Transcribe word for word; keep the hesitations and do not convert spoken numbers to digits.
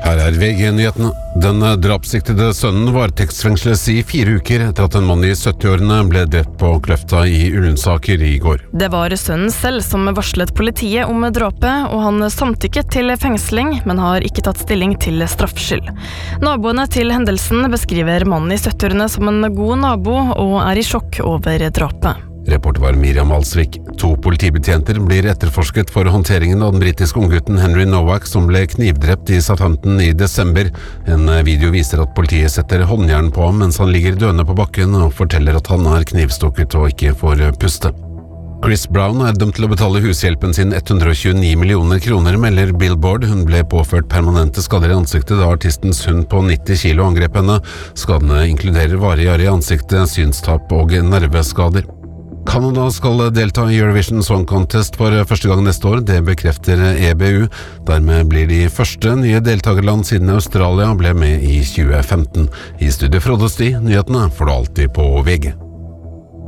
Her er V G-nyhetene. Den drapssiktede sønnen varetektsfengsles i fire uker etter at en mann i sytti-årene ble drept på Kløfta i Ullensaker i går. Det var sønnen selv som varslet politiet om drapet, og han samtykket til fengsling, men har ikke tatt stilling til straffskyld. Naboene til hendelsen beskriver mannen i sytti-årene som en god nabo, og er i sjokk over drapet. Reporter var Miriam Alsvik. To politibetjenter blir etterforsket for håndteringen av den britiske unggutten Henry Nowak som ble knivdrept i Southampton i desember. En video viser at politiet setter håndjern på ham mens han ligger døende på bakken og forteller at han er knivstukket og ikke får puste. Chris Brown er dømt til å betale hushjelpen sin hundre og tjueni millioner kroner, melder Billboard. Hun ble påført permanente skader i ansiktet da artistens hund på nitti kilo angrep henne. Skadene inkluderer varige arr i ansiktet, synstap og nerveskader. Canada skal delta i Eurovision Song Contest for første gang neste år, det bekrefter E B U. Dermed blir de første nye deltagerland siden Australia ble med i tjue femten. I studiet Frode Sti, nyhetene får du alltid på V G.